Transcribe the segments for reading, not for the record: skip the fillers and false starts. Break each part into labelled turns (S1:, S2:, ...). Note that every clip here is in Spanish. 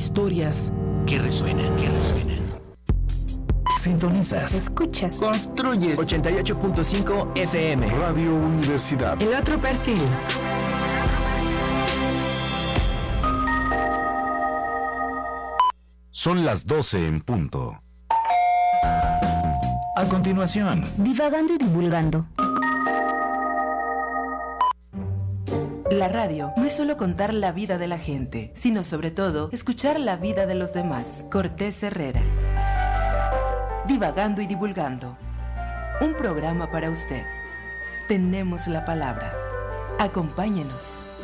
S1: Historias que resuenan, que resuenan. Sintonizas,
S2: escuchas,
S1: construyes 88.5 FM.
S3: Radio Universidad.
S2: El otro perfil.
S3: Son las 12 en punto.
S1: A continuación,
S2: Divagando y divulgando.
S4: La radio no es solo contar la vida de la gente, sino sobre todo escuchar la vida de los demás. Cortés Herrera. Divagando y divulgando. Un programa para usted. Tenemos la palabra. Acompáñenos.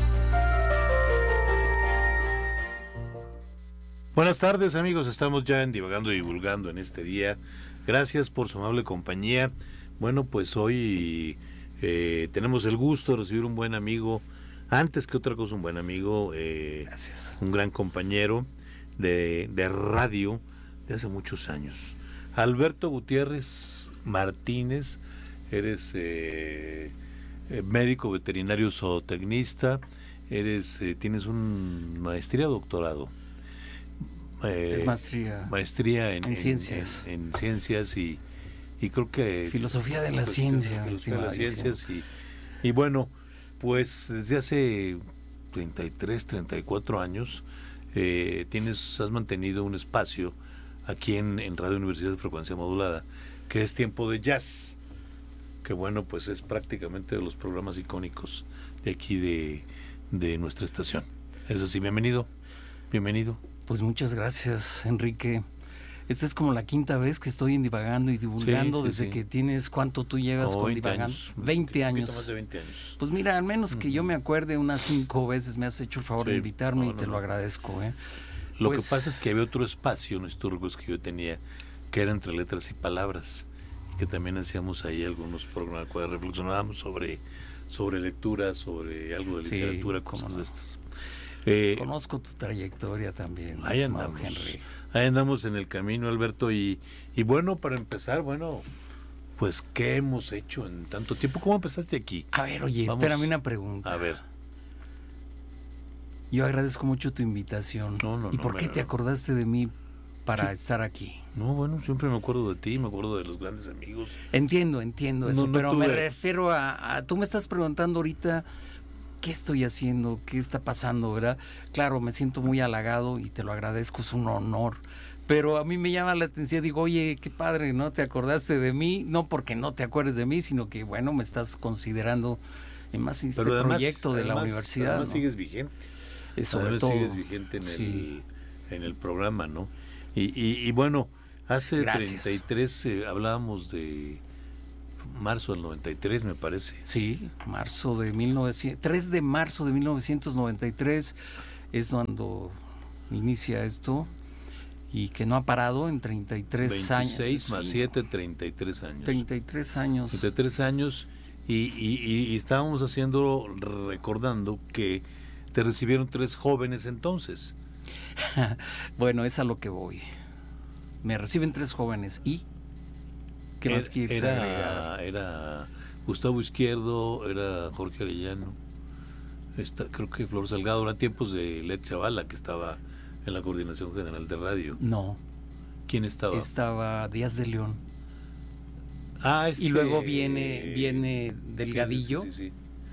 S5: Buenas tardes, amigos, estamos ya en Divagando y Divulgando en este día. Gracias por su amable compañía. Bueno, pues hoy tenemos el gusto de recibir un buen amigo, antes que otra cosa un buen amigo,
S1: gracias,
S5: un gran compañero de radio de hace muchos años. Alberto Gutiérrez Martínez, eres médico veterinario zootecnista, tienes una maestría o doctorado.
S6: Es maestría
S5: en ciencias. En ciencias y creo que...
S6: Filosofía de la ciencia.
S5: Filosofía de las ciencias y bueno, pues desde hace 33, 34 años has mantenido un espacio aquí en Radio Universidad de Frecuencia Modulada, que es Tiempo de Jazz, que bueno, pues es prácticamente de los programas icónicos de aquí de nuestra estación. Eso sí, bienvenido.
S6: Pues muchas gracias, Enrique. Esta es como la quinta vez que estoy en Divagando y Divulgando, desde que tienes, ¿cuánto tú llevas con Divagando?
S5: Años,
S6: 20 años.
S5: Más de 20 años.
S6: Pues mira, al menos que yo me acuerde, unas 5 veces me has hecho el favor de invitarme y te lo agradezco.
S5: Lo que pasa es que había otro espacio, unos turcos que yo tenía, que era Entre Letras y Palabras, y que también hacíamos ahí algunos programas cuando reflexionábamos sobre lectura, sobre algo de literatura, cosas de estas.
S6: Conozco tu trayectoria también.
S5: Ahí andamos en el camino, Alberto, y bueno, para empezar, pues ¿qué hemos hecho en tanto tiempo? ¿Cómo empezaste aquí?
S6: A ver, oye, espérame una pregunta.
S5: A ver.
S6: Yo agradezco mucho tu invitación. ¿Y por qué te acordaste de mí para estar aquí?
S5: No, bueno, siempre me acuerdo de ti, me acuerdo de los grandes amigos.
S6: Entiendo eso, pero me refiero a tú me estás preguntando ahorita qué estoy haciendo, qué está pasando, ¿verdad? Claro, me siento muy halagado y te lo agradezco, es un honor. Pero a mí me llama la atención, digo, oye, qué padre, ¿no? Te acordaste de mí, no porque no te acuerdes de mí, sino que, bueno, me estás considerando en más este proyecto de la universidad.
S5: Además, ¿no? Sigues vigente.
S6: Sobre todo.
S5: Sigues vigente en el programa, ¿no? Y bueno, hace
S6: Gracias.
S5: 33 hablábamos de marzo del 93, me parece.
S6: Sí, 3 de marzo de 1993 es cuando inicia esto y que no ha parado en 33 años.
S5: 26 más 7, 33 años.
S6: 33 años.
S5: 33 años y estábamos recordando que te recibieron 3 jóvenes entonces.
S6: Bueno, es a lo que voy. Me reciben 3 jóvenes y ¿qué más quieres agregar?
S5: Era Gustavo Izquierdo, era Jorge Arellano, creo que Flor Salgado, eran tiempos de Led Zavala, que estaba en la Coordinación General de Radio.
S6: No.
S5: ¿Quién estaba?
S6: Estaba Díaz de León.
S5: Y
S6: luego viene Delgadillo.
S5: Sí.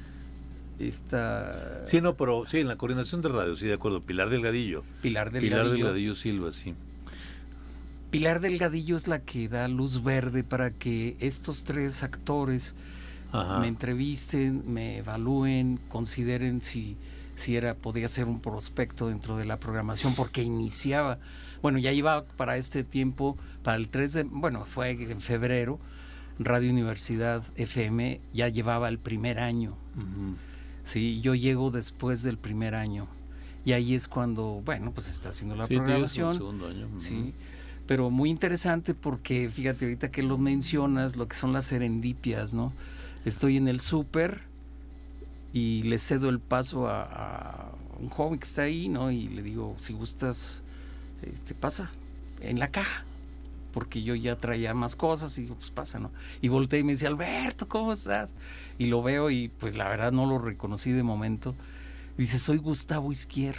S6: Sí,
S5: no, pero sí, en la Coordinación de Radio, sí, de acuerdo, Pilar Delgadillo Silva, sí.
S6: Pilar Delgadillo es la que da luz verde para que estos 3 actores me entrevisten, me evalúen, consideren si podía ser un prospecto dentro de la programación, porque ya iba para este tiempo, para el 3 fue en febrero, Radio Universidad FM ya llevaba el primer año. Sí, yo llego después del primer año y ahí es cuando, pues está haciendo la programación.
S5: El segundo año.
S6: Sí. Pero muy interesante porque, fíjate, ahorita que lo mencionas, lo que son las serendipias, ¿no? Estoy en el súper y le cedo el paso a un joven que está ahí, ¿no? Y le digo, si gustas, pasa en la caja, porque yo ya traía más cosas y digo, pues pasa, ¿no? Y volteé y me dice, Alberto, ¿cómo estás? Y lo veo y pues la verdad no lo reconocí de momento. Dice, soy Gustavo Izquierdo.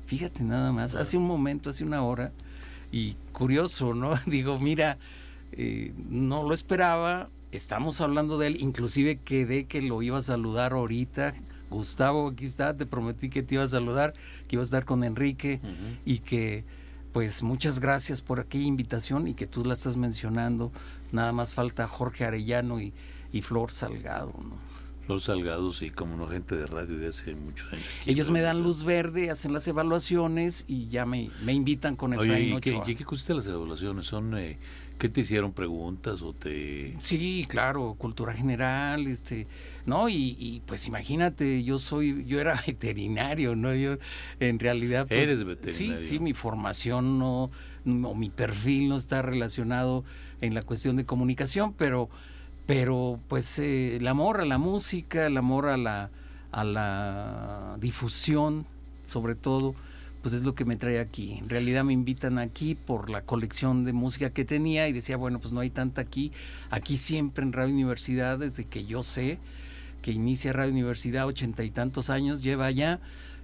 S6: Fíjate nada más, hace un momento, hace una hora, y curioso, ¿no? Digo, mira, no lo esperaba, estamos hablando de él, inclusive quedé que lo iba a saludar ahorita. Gustavo, aquí está, te prometí que te iba a saludar, que iba a estar con Enrique, y que pues muchas gracias por aquella invitación y que tú la estás mencionando. Nada más falta Jorge Arellano y Flor Salgado, ¿no?
S5: Flor Salgado, sí, como no, gente de radio de hace muchos años.
S6: Ellos me dan luz verde, hacen las evaluaciones y ya me invitan con Efraín Ochoa.
S5: ¿Y qué consiste las evaluaciones? ¿Son qué te hicieron, preguntas o te...?
S6: Sí, claro, cultura general, ¿no? Y pues imagínate, yo era veterinario, ¿no? Yo en realidad... Pues,
S5: ¿eres veterinario?
S6: Sí, mi formación o mi perfil no está relacionado en la cuestión de comunicación, pero pues el amor a la música, el amor a la difusión, sobre todo, pues es lo que me trae aquí. En realidad me invitan aquí por la colección de música que tenía y decía, bueno, pues no hay tanta aquí. Aquí siempre en Radio Universidad, desde que yo sé que inicia Radio Universidad, 80 y tantos años lleva ya,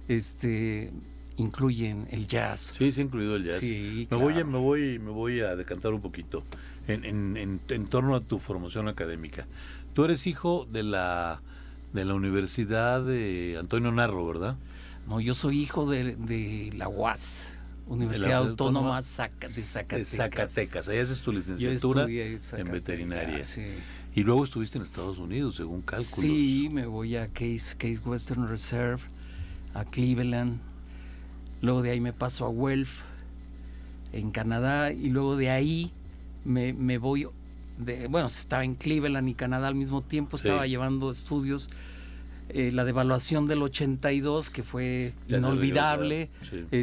S6: incluyen el jazz.
S5: Sí, se ha incluido el jazz.
S6: Sí,
S5: me
S6: claro.
S5: voy a decantar un poquito en torno a tu formación académica. Tú eres hijo de la Universidad de Antonio Narro, ¿verdad?
S6: No, yo soy hijo de la UAS, Universidad Autónoma de Zacatecas.
S5: De Zacatecas. Ahí haces tu licenciatura en veterinaria.
S6: Sí.
S5: Y luego estuviste en Estados Unidos, según cálculos.
S6: Sí, me voy a Case Western Reserve, a Cleveland. Luego de ahí me paso a Guelph, en Canadá, y luego de ahí me voy, estaba en Cleveland y Canadá al mismo tiempo, estaba llevando estudios, la devaluación del 82, que fue inolvidable,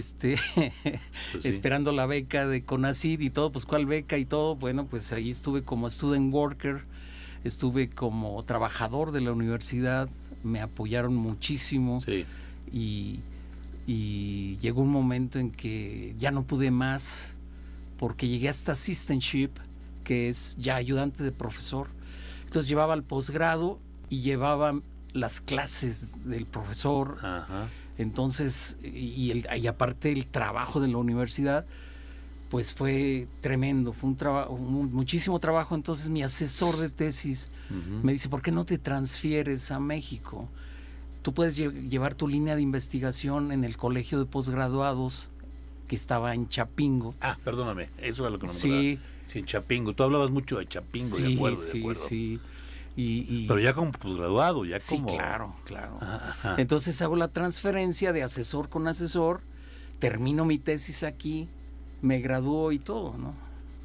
S6: esperando la beca de CONACYT y todo, pues cuál beca y todo, bueno, pues ahí estuve como student worker, estuve como trabajador de la universidad, me apoyaron muchísimo, y llegó un momento en que ya no pude más, porque llegué hasta assistantship, que es ya ayudante de profesor. Entonces llevaba el posgrado y llevaba las clases del profesor.
S5: Ajá.
S6: Entonces, y aparte el trabajo de la universidad, pues fue tremendo, fue muchísimo trabajo. Entonces mi asesor de tesis me dice, ¿por qué no te transfieres a México? Tú puedes llevar tu línea de investigación en el colegio de posgraduados que estaba en Chapingo.
S5: Ah, perdóname, eso es lo que no me
S6: Sí.
S5: acordaba. Sí, en Chapingo. Tú hablabas mucho de Chapingo, de acuerdo.
S6: Sí.
S5: Pero ya como posgraduado, ya como...
S6: Sí, claro.
S5: Ajá.
S6: Entonces hago la transferencia de asesor con asesor, termino mi tesis aquí, me gradúo y todo, ¿no?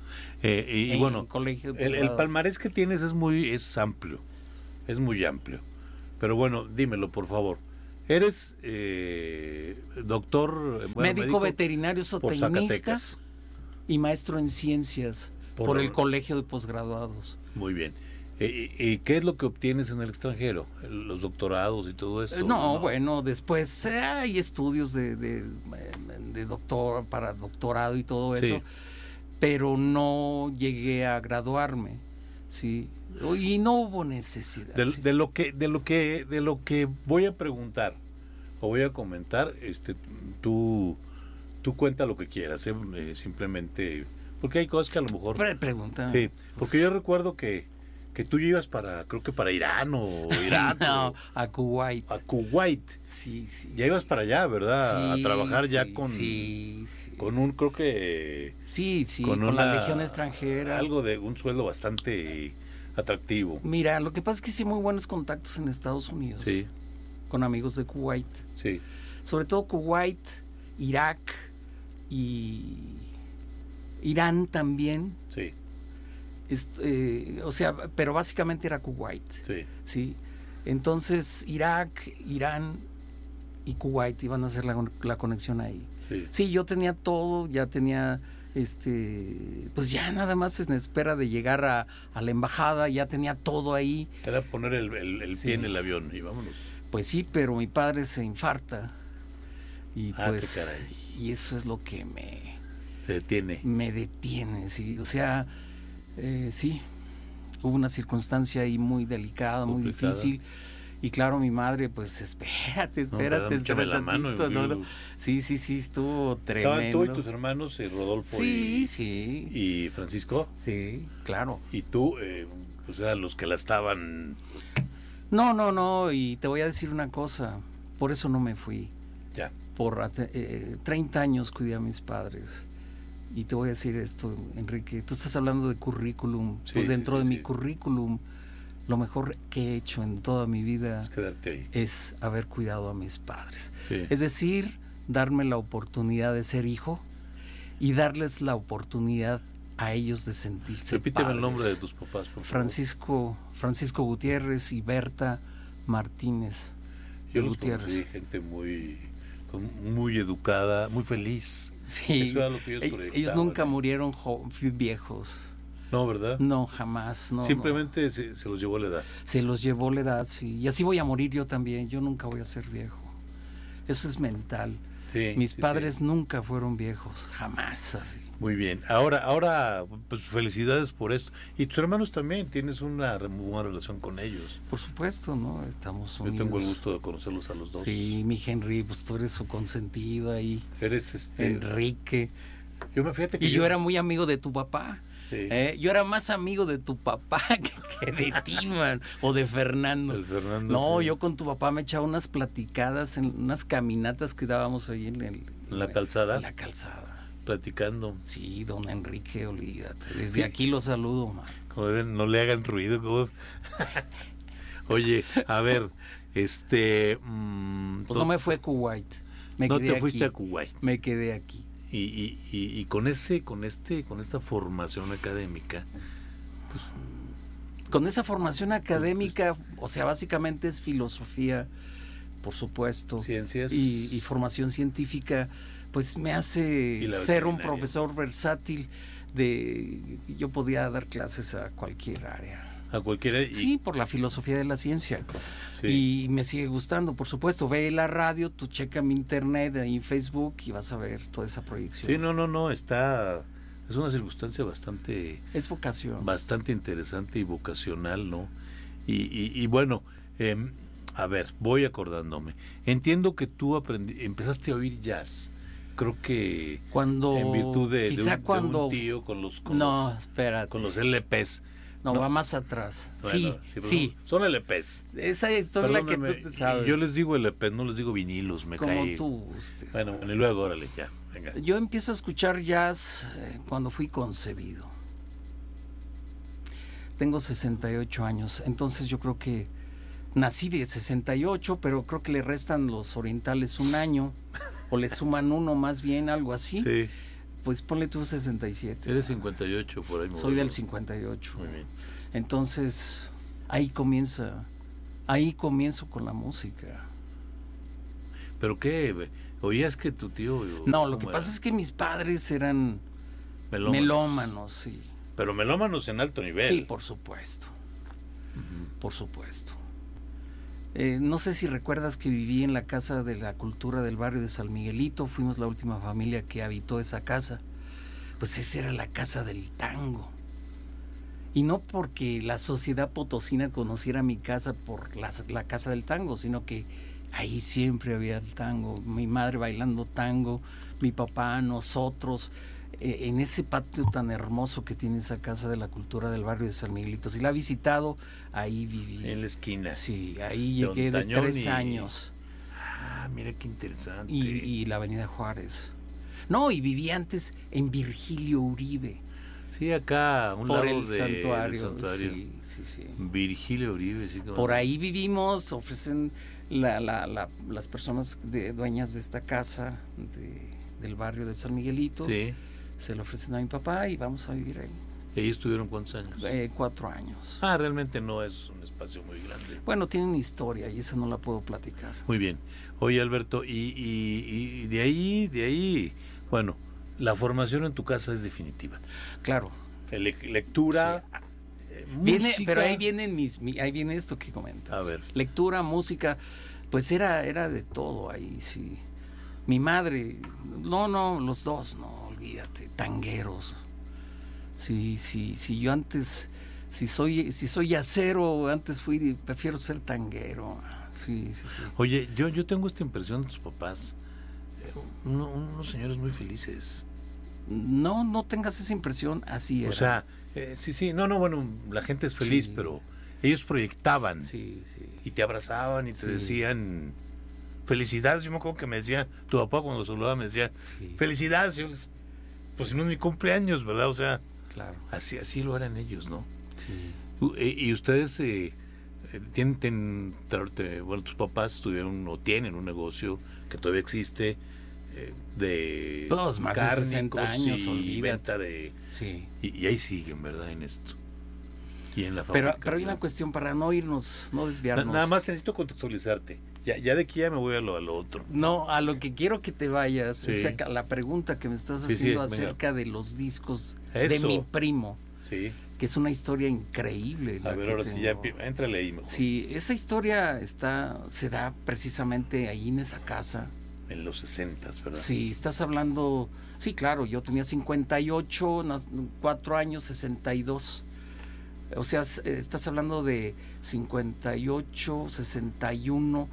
S5: Y bueno,
S6: colegio de
S5: el palmarés que tienes es muy amplio, es muy amplio. Pero bueno, dímelo, por favor. Eres doctor...
S6: médico veterinario
S5: por
S6: zootecnista
S5: Zacatecas.
S6: y maestro en ciencias por el colegio de posgraduados.
S5: Muy bien. ¿Y qué es lo que obtienes en el extranjero? ¿Los doctorados y todo esto?
S6: No, bueno, después hay estudios de doctor, para doctorado y todo eso, pero no llegué a graduarme, sí, y no hubo necesidad.
S5: De lo que voy a preguntar o voy a comentar, tú cuenta lo que quieras, simplemente, porque hay cosas que a lo mejor...
S6: Pregunta.
S5: Sí, porque yo recuerdo que tú ibas creo que para Irán o Irak.
S6: No, a Kuwait.
S5: A Kuwait.
S6: Sí.
S5: Ya ibas para allá, ¿verdad?
S6: Sí,
S5: a trabajar ya con...
S6: Sí.
S5: Con un, creo que...
S6: Sí, con la Legión Extranjera.
S5: Algo de un sueldo bastante atractivo.
S6: Mira, lo que pasa es que hice muy buenos contactos en Estados Unidos.
S5: Sí.
S6: Con amigos de Kuwait.
S5: Sí.
S6: Sobre todo Kuwait, Irak y Irán también.
S5: Sí.
S6: Pero básicamente era Kuwait. Sí. Entonces Irak, Irán y Kuwait iban a hacer la conexión ahí. Sí, yo tenía todo, ya tenía pues ya nada más en espera de llegar a la embajada, ya tenía todo ahí.
S5: Era poner el pie en el avión y vámonos.
S6: Pues sí, pero mi padre se infarta y pues
S5: qué caray.
S6: y eso es lo que me detiene, sí, o sea, sí, hubo una circunstancia ahí muy delicada, complicada, muy difícil, Y claro, mi madre, pues espérate
S5: échame la mano,
S6: tantito, no. Sí, estuvo tremendo.
S5: ¿Estaban tú y tus hermanos, Rodolfo
S6: sí.
S5: y Francisco?
S6: Sí, claro.
S5: ¿Y tú, pues eran los que la estaban?
S6: No, y te voy a decir una cosa, por eso no me fui.
S5: Ya.
S6: Por 30 años cuidé a mis padres. Y te voy a decir esto, Enrique, tú estás hablando de currículum, pues dentro de mi currículum, lo mejor que he hecho en toda mi vida
S5: es quedarte ahí.
S6: Es haber cuidado a mis padres.
S5: Sí.
S6: Es decir, darme la oportunidad de ser hijo y darles la oportunidad a ellos de sentirse
S5: Repíteme
S6: padres.
S5: el nombre de tus papás, por favor.
S6: Francisco Gutiérrez y Berta Martínez.
S5: Yo los
S6: Gutiérrez.
S5: conocí, gente muy educada, muy feliz.
S6: Sí.
S5: Eso era lo que
S6: ellos nunca murieron viejos.
S5: No, ¿verdad?
S6: No, jamás. No,
S5: simplemente se los llevó la edad.
S6: Se los llevó la edad, sí. Y así voy a morir yo también. Yo nunca voy a ser viejo. Eso es mental.
S5: Sí,
S6: mis padres nunca fueron viejos, jamás así.
S5: Muy bien. Ahora, pues felicidades por esto. Y tus hermanos también, tienes una buena relación con ellos.
S6: Por supuesto, ¿no? Estamos unidos.
S5: Yo tengo el gusto de conocerlos a los dos.
S6: Sí, mi Henry, pues tú eres su consentido ahí.
S5: Eres
S6: Enrique.
S5: Fíjate que
S6: yo era muy amigo de tu papá.
S5: Sí.
S6: Yo era más amigo de tu papá que de ti, man, o de Fernando.
S5: El Fernando.
S6: No,
S5: sí.
S6: Yo con tu papá me echaba unas platicadas, unas caminatas que dábamos ahí en
S5: la calzada.
S6: En la calzada.
S5: Platicando.
S6: Sí, don Enrique, olvídate. Desde aquí lo saludo, man.
S5: Joder, no le hagan ruido. Oye, a ver,
S6: pues no me fue a Kuwait.
S5: No te fuiste a Kuwait.
S6: Me quedé aquí.
S5: Y con esta formación académica, pues,
S6: con esa formación académica, o sea, básicamente es filosofía, por supuesto,
S5: ciencias
S6: y formación científica, pues me hace ser un profesor versátil. Yo podía dar clases a cualquier área.
S5: A cualquiera.
S6: Sí, por la filosofía de la ciencia. Sí. Y me sigue gustando, por supuesto. Ve la radio, tú checa mi internet, ahí en Facebook, y vas a ver toda esa proyección.
S5: Sí, no, es una circunstancia bastante...
S6: Es vocación.
S5: Bastante interesante y vocacional, ¿no? Y bueno, a ver, voy acordándome. Entiendo que tú empezaste a oír jazz. Creo que en virtud de un tío con los LPs.
S6: No, va más atrás. Bueno, sí.
S5: Son LPs.
S6: Esa historia es la que tú te sabes.
S5: Yo les digo LPs, no les digo vinilos, me
S6: como
S5: cae.
S6: Tú gustes.
S5: Bueno, y luego, órale, ya, venga.
S6: Yo empiezo a escuchar jazz cuando fui concebido. Tengo 68 años, entonces yo creo que nací de 68, pero creo que le restan los orientales un año, o le suman uno más bien, algo así.
S5: Sí.
S6: Pues ponle tú 67.
S5: Eres 58, por ahí.
S6: Soy del 58.
S5: Muy bien.
S6: Entonces, ahí comienzo con la música.
S5: ¿Pero qué? ¿Oías que tu tío...?
S6: No, lo que pasa es que mis padres eran melómanos, sí.
S5: Pero melómanos en alto nivel.
S6: Sí, por supuesto. Por supuesto. No sé si recuerdas que viví en la Casa de la Cultura del barrio de San Miguelito. Fuimos la última familia que habitó esa casa. Pues esa era la casa del tango. Y no porque la sociedad potosina conociera mi casa por la casa del tango, sino que ahí siempre había el tango. Mi madre bailando tango, mi papá, nosotros, en ese patio tan hermoso que tiene esa Casa de la Cultura del barrio de San Miguelito. Si la ha visitado, ahí viví.
S5: En la esquina.
S6: Sí, ahí llegué de 3 años.
S5: Ah, mira qué interesante.
S6: Y la Avenida Juárez. No, y viví antes en Virgilio Uribe.
S5: Sí, acá, a un
S6: por
S5: lado
S6: del santuario. Sí.
S5: Virgilio Uribe, sí.
S6: Por ahí vivimos, ofrecen las personas dueñas de esta casa del barrio de San Miguelito.
S5: Sí.
S6: Se lo ofrecen a mi papá y vamos a vivir ahí.
S5: ¿Ellos tuvieron cuántos años?
S6: 4 años.
S5: Ah, realmente no es un espacio muy grande.
S6: Bueno, tienen historia y esa no la puedo platicar.
S5: Muy bien. Oye, Alberto, y de ahí, bueno, la formación en tu casa es definitiva.
S6: Claro.
S5: Lectura,
S6: música. Pero ahí viene esto que comentas.
S5: A ver.
S6: Lectura, música, pues era de todo ahí, sí. Mi madre, no, los dos, no, olvídate, tangueros. Sí, yo antes Si soy yacero, antes prefiero ser tanguero. Sí.
S5: Oye, yo tengo esta impresión de tus papás, unos señores muy felices.
S6: No tengas esa impresión, así era.
S5: O sea, sí, bueno, la gente es feliz, pero ellos proyectaban y te abrazaban y te decían felicidades. Yo me acuerdo que me decía, tu papá cuando saludaba me decía, felicidades. Yo pues si no es mi cumpleaños, ¿verdad? O sea,
S6: claro.
S5: Así lo eran ellos, ¿no?
S6: Sí.
S5: Y ustedes bueno, tus papás tuvieron o tienen un negocio que todavía existe de
S6: todos más de 60 años,
S5: y venta de y ahí siguen, ¿verdad? En esto y en la fábrica.
S6: Pero hay una cuestión para no irnos, no desviarnos.
S5: Nada más necesito contextualizarte. Ya de aquí ya me voy a lo otro.
S6: No, a lo que quiero que te vayas, o sea, la pregunta que me estás haciendo acerca de los discos de mi primo.
S5: Sí.
S6: Que es una historia increíble.
S5: A ver, ahora sí, ya éntrale ahí mejor.
S6: Sí, esa historia se da precisamente ahí en esa casa.
S5: En los 60s, ¿verdad?
S6: Sí, estás hablando, sí, claro, yo tenía 58, 4 años, 62. O sea, estás hablando de 58, 61,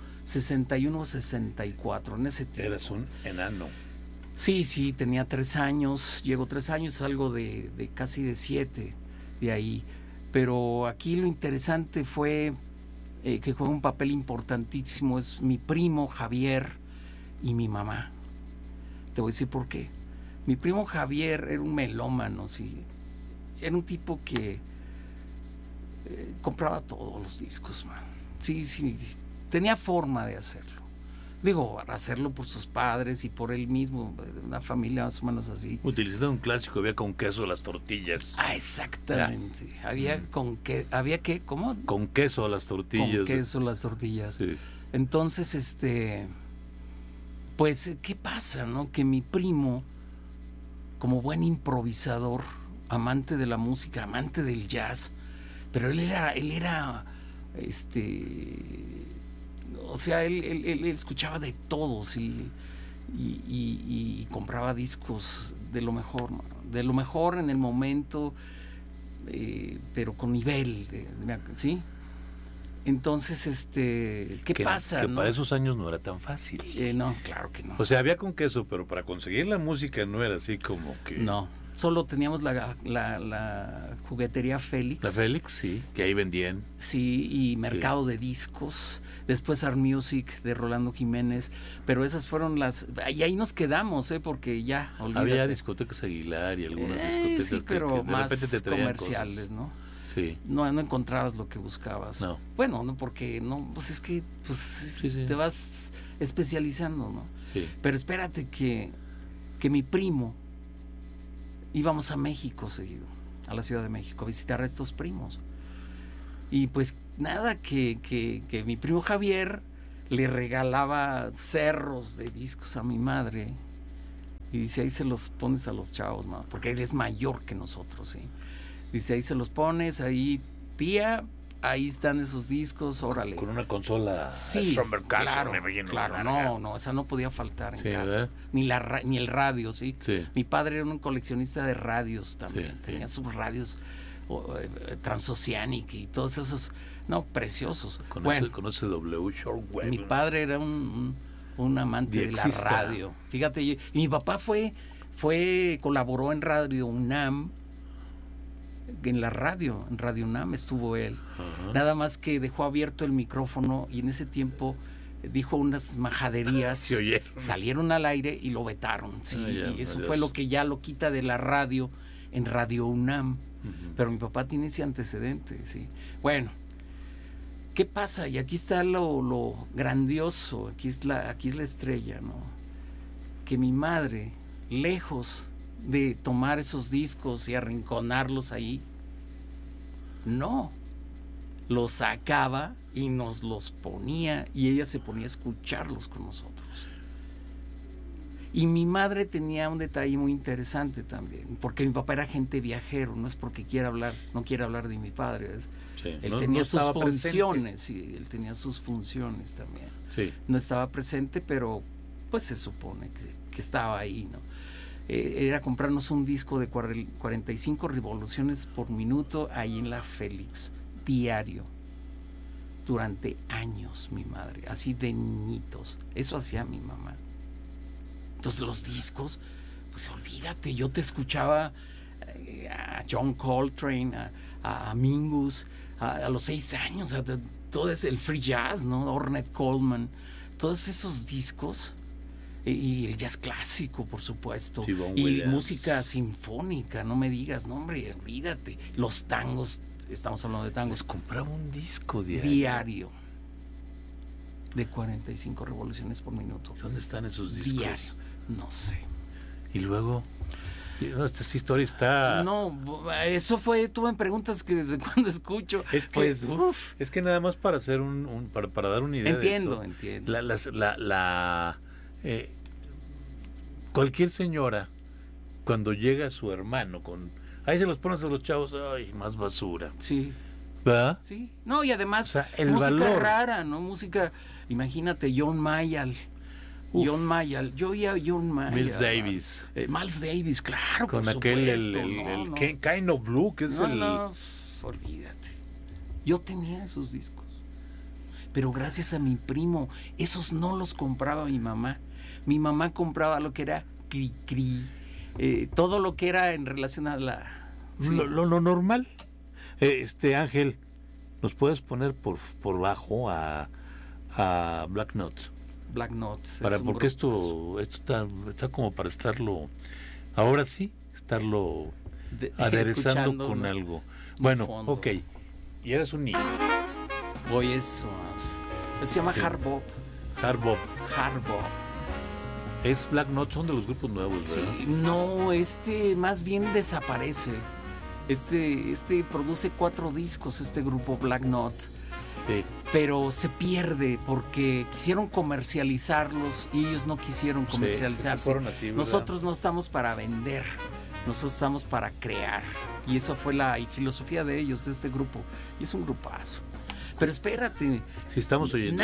S6: 64, en ese tiempo.
S5: Eras un enano.
S6: Sí, tenía 3 años, llego 3 años, salgo de casi de 7 de ahí. Pero aquí lo interesante fue que juega un papel importantísimo, es mi primo Javier y mi mamá. Te voy a decir por qué. Mi primo Javier era un melómano, sí. Era un tipo que compraba todos los discos, man. Sí, tenía forma de hacerlo. Digo, hacerlo por sus padres y por él mismo, una familia más o menos así.
S5: Utilizando un clásico, había con queso las tortillas.
S6: Exactamente. Había que, ¿cómo?
S5: Con queso las tortillas.
S6: Con queso las tortillas.
S5: Sí.
S6: Entonces, pues, ¿qué pasa, no? Que mi primo, como buen improvisador, amante de la música, amante del jazz, pero él era o sea, él escuchaba de todos y compraba discos de lo mejor en el momento, pero con nivel, ¿sí? Entonces, ¿qué pasa?
S5: Que
S6: ¿no?
S5: para esos años no era tan fácil.
S6: No, claro que no.
S5: O sea, había con queso, pero para conseguir la música no era así como que...
S6: No, solo teníamos la juguetería Félix.
S5: La Félix, sí, que ahí vendían.
S6: Sí, y Mercado de Discos. Después Art Music de Rolando Jiménez. Pero esas fueron y ahí nos quedamos, porque ya, olvídate.
S5: Había discotecas Aguilar y algunas discotecas
S6: sí, pero
S5: que de
S6: más
S5: repente te traían
S6: comerciales,
S5: cosas.
S6: ¿no?
S5: Sí.
S6: No encontrabas lo que buscabas.
S5: No.
S6: Bueno, no, porque no, pues es que te vas especializando, ¿no?
S5: Sí.
S6: Pero espérate que mi primo íbamos a México seguido, a la Ciudad de México, a visitar a estos primos. Y pues nada, que mi primo Javier le regalaba cerros de discos a mi madre. Y dice, ahí se los pones a los chavos, ¿no? Porque él es mayor que nosotros, ¿sí? Dice, ahí se los pones, ahí, tía, ahí están esos discos, órale.
S5: Con una consola
S6: Stromberg Castle, claro, no, esa no podía faltar en casa. ¿Verdad? Ni el radio, ¿sí? Mi padre era un coleccionista de radios también, tenía sus radios Transoceanic y todos esos, preciosos.
S5: Con ese W Shortwave.
S6: Mi padre era un amante de la radio. Fíjate, y mi papá colaboró en Radio UNAM, en Radio UNAM estuvo él. Uh-huh. Nada más que dejó abierto el micrófono y en ese tiempo dijo unas majaderías, salieron al aire y lo vetaron. Sí, y eso fue lo que ya lo quita de la radio en Radio UNAM. Uh-huh. Pero mi papá tiene ese antecedente, sí. Bueno, ¿qué pasa? Y aquí está lo grandioso, aquí es la estrella, ¿no? Que mi madre, lejos de tomar esos discos y arrinconarlos ahí, no, los sacaba y nos los ponía y ella se ponía a escucharlos con nosotros. Y mi madre tenía un detalle muy interesante también, porque mi papá era agente viajero, no es porque no quiere hablar de mi padre, él tenía sus funciones, sí, él tenía sus funciones también. Sí. No estaba presente, pero pues se supone que estaba ahí, ¿no? era comprarnos un disco de 45 revoluciones por minuto ahí en la Félix, diario, durante años, mi madre, así de niñitos. Eso hacía mi mamá. Entonces los discos, pues olvídate, yo te escuchaba a John Coltrane, a Mingus, a los 6 años, todo es el free jazz, ¿no? Ornette Coleman, todos esos discos, y el jazz clásico, por supuesto, y
S5: Williams.
S6: Música sinfónica, no me digas, no hombre, olvídate, los tangos, estamos hablando de tangos.
S5: Les compraba un disco diario.
S6: Diario, de 45 revoluciones por minuto.
S5: ¿Dónde están esos discos?
S6: Diario, no sé.
S5: Y luego, no, esta historia está...
S6: No, eso fue, tú me preguntas que desde cuándo escucho.
S5: Es que,
S6: pues, uf.
S5: Es que nada más para hacer para dar una idea
S6: Entiendo,
S5: de eso.
S6: entiendo.
S5: Cualquier señora, cuando llega su hermano ahí se los pones a los chavos, ay, más basura.
S6: Sí.
S5: ¿Verdad?
S6: Sí. No, y además,
S5: O sea, el
S6: música
S5: valor.
S6: rara, ¿no? Música, imagínate, John Mayall.
S5: Uf.
S6: John Mayall, yo oía a John Mayall.
S5: Miles Davis.
S6: Miles Davis, claro,
S5: Con
S6: por
S5: aquel,
S6: supuesto.
S5: el
S6: no.
S5: Kind of Blue, que es
S6: No, olvídate. Yo tenía esos discos. Pero gracias a mi primo, esos no los compraba mi mamá. Mi mamá compraba lo que era cri-cri, todo lo que era en relación a la... Sí.
S5: Lo normal. Ángel, ¿nos puedes poner por bajo a Black Note?
S6: Black Note.
S5: Porque esto está como para estarlo, ahora sí, estarlo aderezando con algo. Bueno,
S6: fondo.
S5: ok. Y eres un niño.
S6: Oye, eso se llama
S5: Sí.
S6: Hard Bop.
S5: Hard Bop.
S6: Hard Bop.
S5: Es Black Note, son de los grupos nuevos,
S6: Sí,
S5: ¿verdad?
S6: no, más bien desaparece. Este produce 4 discos, este grupo Black Note.
S5: Sí.
S6: Pero se pierde porque quisieron comercializarlos y ellos no quisieron comercializarse.
S5: se fueron así, ¿verdad?
S6: Nosotros no estamos para vender, nosotros estamos para crear. Y eso fue la filosofía de ellos, de este grupo. Y es un grupazo. Pero espérate,
S5: Sí, estamos oyendo.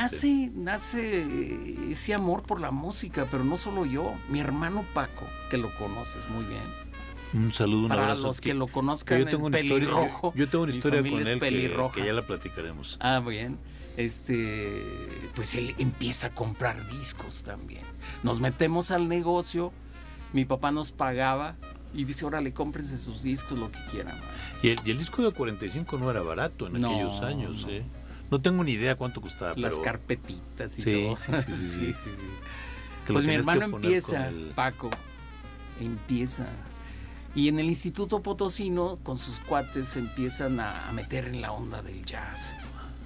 S6: nace ese amor por la música, pero no solo yo, mi hermano Paco, que lo conoces muy bien.
S5: Un saludo, un
S6: Para
S5: abrazo.
S6: los que lo conozcan,
S5: yo tengo
S6: es
S5: una historia,
S6: pelirrojo.
S5: yo tengo una
S6: Mi
S5: historia
S6: familia
S5: con
S6: es
S5: él
S6: pelirroja.
S5: que ya la platicaremos.
S6: Ah, bien. Pues él empieza a comprar discos también. Nos metemos al negocio, mi papá nos pagaba y dice, órale, cómprense sus discos, lo que quieran.
S5: Y el disco de 45 no era barato en
S6: No,
S5: aquellos años,
S6: no.
S5: ¿eh? No tengo ni idea cuánto costaba,
S6: Las
S5: pero
S6: carpetitas y
S5: Sí,
S6: todo.
S5: sí. que lo
S6: Pues mi
S5: tenías que
S6: hermano
S5: poner
S6: empieza,
S5: con el-
S6: Paco, empieza. Y en el Instituto Potosino, con sus cuates, se empiezan a meter en la onda del jazz.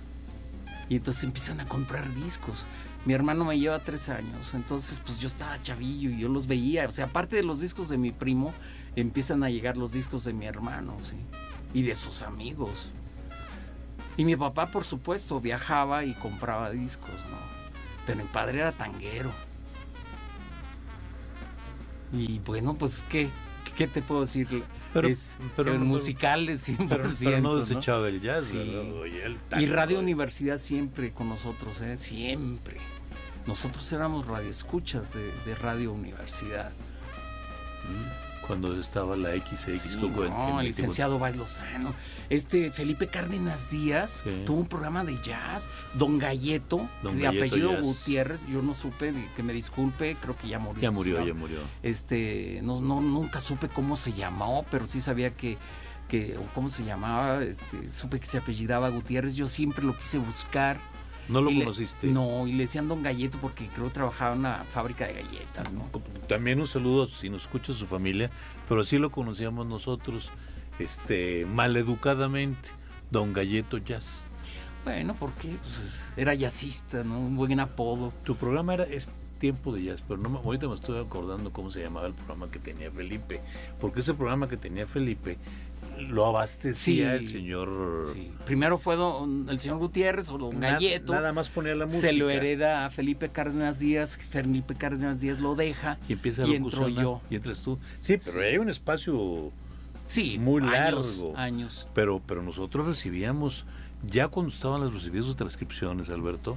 S6: Y entonces empiezan a comprar discos. Mi hermano me lleva 3 años, entonces pues yo estaba chavillo y yo los veía. O sea, aparte de los discos de mi primo, empiezan a llegar los discos de mi hermano, ¿sí? Y de sus amigos. Y mi papá, por supuesto, viajaba y compraba discos, ¿no? Pero mi padre era tanguero. Y bueno, pues, ¿qué te puedo decir?
S5: pero no-
S6: musicales 100%.
S5: pero no
S6: ¿no?
S5: desechaba el jazz,
S6: Sí.
S5: ¿verdad? Oye, el
S6: Y
S5: tango,
S6: Radio
S5: oye.
S6: Universidad siempre con nosotros, siempre. Nosotros éramos radioescuchas de Radio Universidad.
S5: Cuando estaba la XX
S6: Sí,
S5: Coco
S6: no, el licenciado Báez Lozano. Felipe Cárdenas Díaz
S5: Sí.
S6: tuvo un programa de jazz. Don Galleto,
S5: Don
S6: de
S5: Galleto
S6: apellido
S5: Jazz.
S6: Gutiérrez, yo no supe, que me disculpe, creo que ya murió.
S5: Ya murió,
S6: ¿no?
S5: ya murió.
S6: Nunca supe cómo se llamó, pero sí sabía que o cómo se llamaba, supe que se apellidaba Gutiérrez, yo siempre lo quise buscar.
S5: ¿No lo
S6: Y
S5: conociste?
S6: No, y le decían Don Galleto porque creo que trabajaba en una fábrica de galletas, ¿no?
S5: También un saludo si nos escucha su familia, pero sí lo conocíamos nosotros, maleducadamente, Don Galleto Jazz.
S6: Bueno, porque pues, era jazzista, ¿no? Un buen apodo.
S5: Tu programa es Tiempo de Jazz, pero ahorita me estoy acordando cómo se llamaba el programa que tenía Felipe, porque ese programa que tenía Felipe lo abastecía el señor...
S6: Sí. Primero fue el señor Gutiérrez o Don Galleto.
S5: Nada más ponía la música.
S6: Se lo hereda a Felipe Cárdenas Díaz. Felipe Cárdenas Díaz lo deja.
S5: Y empieza
S6: y
S5: a
S6: entro yo.
S5: Y entras tú. Sí, pero hay un espacio muy largo.
S6: Años.
S5: Pero nosotros recibíamos, ya cuando estaban las recibidas sus transcripciones, Alberto,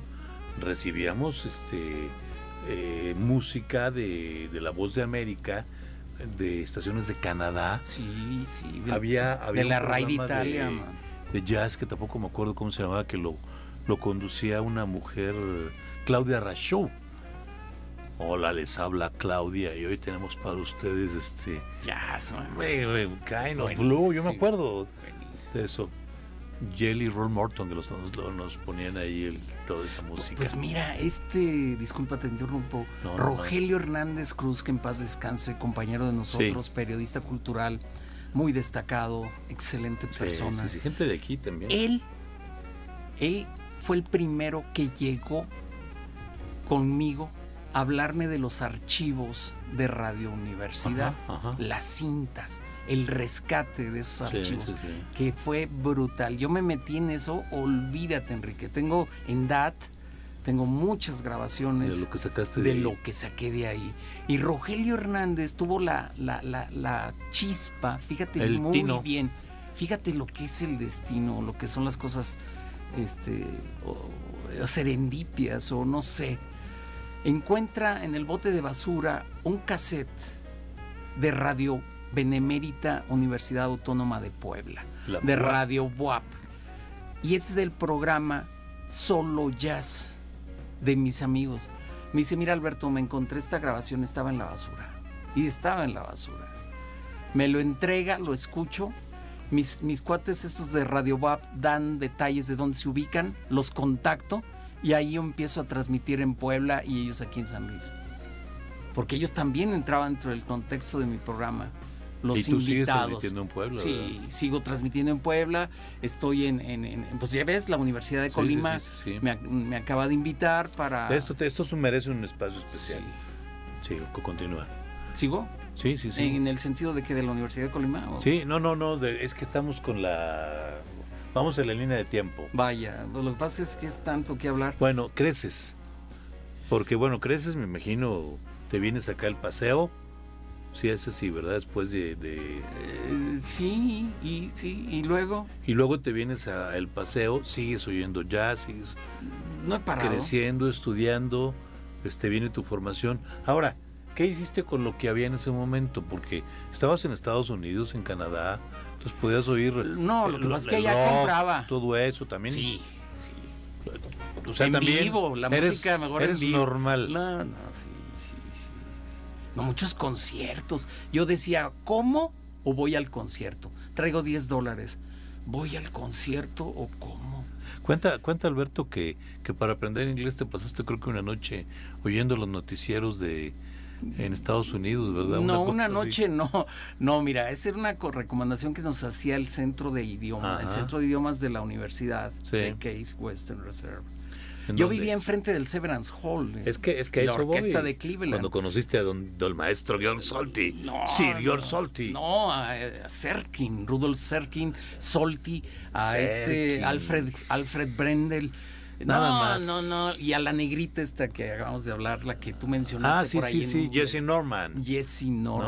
S5: recibíamos música de La Voz de América, de estaciones de Canadá.
S6: Sí.
S5: Había
S6: de la
S5: un
S6: RAI de
S5: programa
S6: Italia.
S5: de jazz que tampoco me acuerdo cómo se llamaba, que lo conducía una mujer, Claudia Rachou. Hola, les habla Claudia y hoy tenemos para ustedes
S6: Jazz, man.
S5: Kind of
S6: Buenísimo.
S5: Blue, yo me acuerdo
S6: Buenísimo.
S5: de eso. Jelly Roll Morton, que nos ponían ahí toda esa música.
S6: Pues mira, disculpa, te interrumpo.
S5: No,
S6: Rogelio Hernández Cruz, que en paz descanse, compañero de nosotros, periodista cultural, muy destacado, excelente persona.
S5: Sí, gente de aquí también.
S6: Él fue el primero que llegó conmigo a hablarme de los archivos de Radio Universidad,
S5: Ajá.
S6: las cintas, el rescate de esos archivos,
S5: sí.
S6: que fue brutal. Yo me metí en eso, olvídate, Enrique. Tengo en DAT, tengo muchas grabaciones
S5: De lo que sacaste
S6: de
S5: de ahí.
S6: lo que saqué de ahí. Y Rogelio Hernández tuvo la chispa, fíjate
S5: El
S6: muy
S5: tino.
S6: bien. Fíjate lo que es el destino, lo que son las cosas o serendipias, o no sé. Encuentra en el bote de basura un cassette de Radio Benemérita Universidad Autónoma de Puebla,
S5: La
S6: de
S5: BUAP.
S6: Radio BUAP. Y es del programa Solo Jazz de mis amigos. Me dice, mira, Alberto, me encontré esta grabación, estaba en la basura. Y estaba en la basura. Me lo entrega, lo escucho. Mis cuates esos de Radio BUAP dan detalles de dónde se ubican, los contacto y ahí yo empiezo a transmitir en Puebla y ellos aquí en San Luis. Porque ellos también entraban dentro del contexto de mi programa. Los
S5: ¿Y tú sigues
S6: invitados.
S5: transmitiendo en Puebla?
S6: Sí,
S5: ¿verdad?
S6: sigo transmitiendo en Puebla. Estoy pues ya ves, la Universidad de Colima
S5: sí.
S6: Me acaba de invitar para...
S5: Esto merece un espacio especial. Sí, continúa.
S6: ¿Sigo?
S5: Sí.
S6: ¿En el sentido de que de la Universidad de Colima? ¿O?
S5: Sí, no, es que estamos vamos en la línea de tiempo.
S6: Vaya, pues lo que pasa es que es tanto que hablar.
S5: Bueno, creces. Porque creces, me imagino, te vienes acá al paseo. Sí, es así, ¿verdad? Después
S6: Sí, y luego...
S5: Y luego te vienes al paseo, sigues oyendo jazz, sigues
S6: No he parado.
S5: creciendo, estudiando, viene tu formación. Ahora, ¿qué hiciste con lo que había en ese momento? Porque estabas en Estados Unidos, en Canadá, entonces podías oír...
S6: No, lo que pasa es que
S5: el
S6: allá
S5: rock,
S6: compraba.
S5: Todo eso también.
S6: Sí.
S5: O sea,
S6: en
S5: también
S6: vivo, la música mejor
S5: eres
S6: en vivo.
S5: normal.
S6: No, sí. No, muchos conciertos. Yo decía, ¿cómo o voy al concierto? Traigo $10. ¿Voy al concierto o cómo?
S5: Cuenta Alberto que para aprender inglés te pasaste creo que una noche oyendo los noticieros en Estados Unidos, ¿verdad?
S6: No, una
S5: cosa así.
S6: noche no, mira, esa era una recomendación que nos hacía el Centro de Idiomas,
S5: Ajá.
S6: el Centro de Idiomas de la Universidad
S5: Sí.
S6: de Case Western Reserve.
S5: ¿En
S6: Yo
S5: dónde?
S6: vivía enfrente del Severance Hall.
S5: Es que a
S6: la
S5: eso
S6: orquesta
S5: voy.
S6: de Cleveland.
S5: Cuando conociste a don maestro Georg Solti. Sir Georg Solti.
S6: No, a Serkin, Rudolf Serkin, Solti, a
S5: Serkin.
S6: Alfred Brendel.
S5: Nada más.
S6: No, y a la negrita esta que acabamos de hablar, la que tú mencionaste por ahí.
S5: Sí, Jessie Norman.
S6: Jessie Norman.